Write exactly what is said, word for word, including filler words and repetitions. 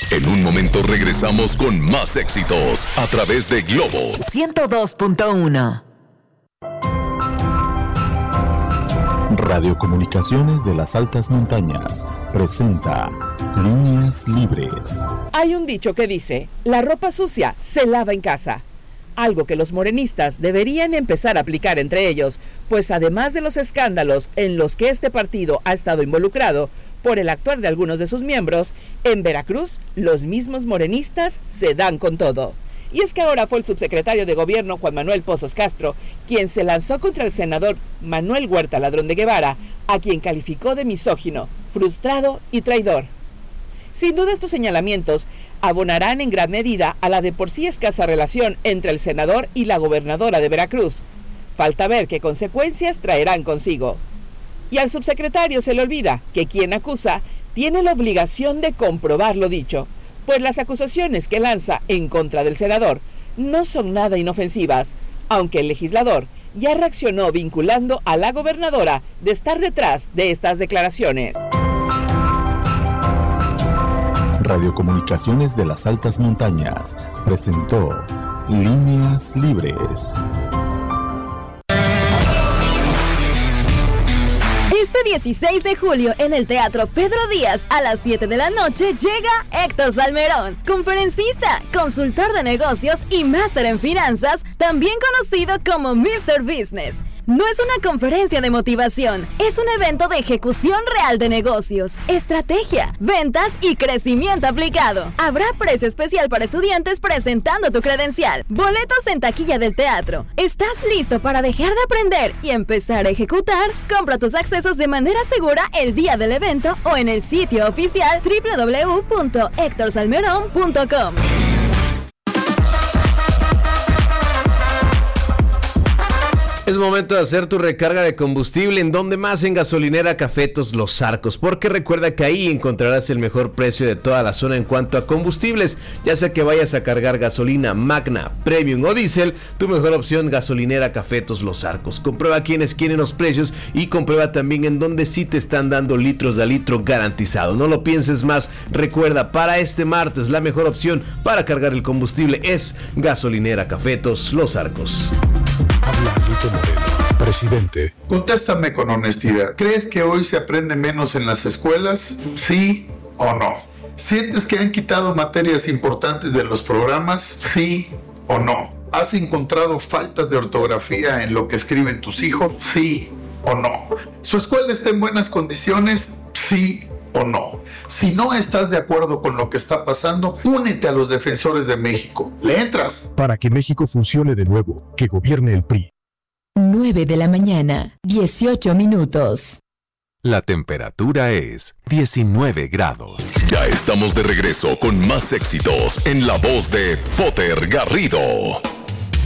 En un momento regresamos con más éxitos a través de Globo ciento dos punto uno. Radiocomunicaciones de las Altas Montañas presenta Líneas Libres. Hay un dicho que dice, la ropa sucia se lava en casa. Algo que los morenistas deberían empezar a aplicar entre ellos, pues además de los escándalos en los que este partido ha estado involucrado por el actuar de algunos de sus miembros, en Veracruz los mismos morenistas se dan con todo. Y es que ahora fue el subsecretario de Gobierno Juan Manuel Pozos Castro quien se lanzó contra el senador Manuel Huerta Ladrón de Guevara, a quien calificó de misógino, frustrado y traidor. Sin duda estos señalamientos abonarán en gran medida a la de por sí escasa relación entre el senador y la gobernadora de Veracruz. Falta ver qué consecuencias traerán consigo. Y al subsecretario se le olvida que quien acusa tiene la obligación de comprobar lo dicho, pues las acusaciones que lanza en contra del senador no son nada inofensivas, aunque el legislador ya reaccionó vinculando a la gobernadora de estar detrás de estas declaraciones. Radiocomunicaciones de las Altas Montañas presentó Líneas Libres. Este dieciséis de julio en el Teatro Pedro Díaz a las siete de la noche llega Héctor Salmerón, conferencista, consultor de negocios y máster en finanzas, también conocido como míster Business. No es una conferencia de motivación, es un evento de ejecución real de negocios, estrategia, ventas y crecimiento aplicado. Habrá precio especial para estudiantes presentando tu credencial. Boletos en taquilla del teatro. ¿Estás listo para dejar de aprender y empezar a ejecutar? Compra tus accesos de manera segura el día del evento o en el sitio oficial doble u doble u doble u punto héctor salmerón punto com. Es momento de hacer tu recarga de combustible. ¿En dónde más? En Gasolinera Cafetos Los Arcos, porque recuerda que ahí encontrarás el mejor precio de toda la zona en cuanto a combustibles, ya sea que vayas a cargar gasolina Magna, Premium o Diesel. Tu mejor opción, Gasolinera Cafetos Los Arcos. Comprueba quiénes quieren los precios y comprueba también en dónde sí te están dando litros de a litro garantizado. No lo pienses más. Recuerda, para este martes la mejor opción para cargar el combustible es Gasolinera Cafetos Los Arcos. Habla Alito Moreno, presidente. Contéstame con honestidad. ¿Crees que hoy se aprende menos en las escuelas? ¿Sí o no? ¿Sientes que han quitado materias importantes de los programas? ¿Sí o no? ¿Has encontrado faltas de ortografía en lo que escriben tus hijos? ¿Sí o no? ¿Su escuela está en buenas condiciones? ¿Sí o no? Si no estás de acuerdo con lo que está pasando, únete a los defensores de México. ¿Le entras? Para que México funcione de nuevo, que gobierne el P R I. nueve de la mañana, dieciocho minutos. La temperatura es diecinueve grados. Ya estamos de regreso con más éxitos en la voz de Potter Garrido.